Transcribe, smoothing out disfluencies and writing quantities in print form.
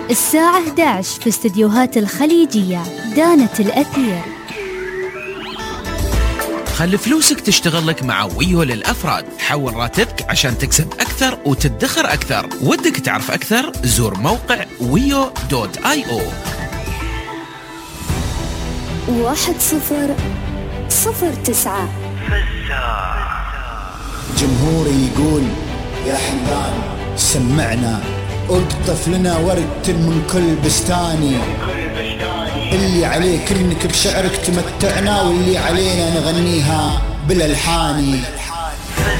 الساعة 11 في استديوهات الخليجية. دانت الأثير. خلي فلوسك تشتغل لك مع ويو للأفراد. حول راتبك عشان تكسب أكثر وتدخر أكثر. ودك تعرف أكثر؟ زور موقع wio.io. 1009 جمهوري يقول يا حمدان سمعنا، اقطف لنا ورد من كل بستاني، اللي عليك انك بشعرك تمتعنا واللي علينا نغنيها بالالحان.